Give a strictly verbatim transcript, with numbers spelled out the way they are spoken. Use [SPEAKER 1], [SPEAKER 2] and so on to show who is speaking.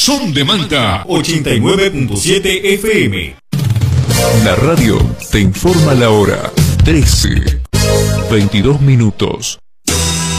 [SPEAKER 1] Son de Manta ochenta y nueve punto siete F M.
[SPEAKER 2] La radio te informa la hora. trece, veintidós minutos.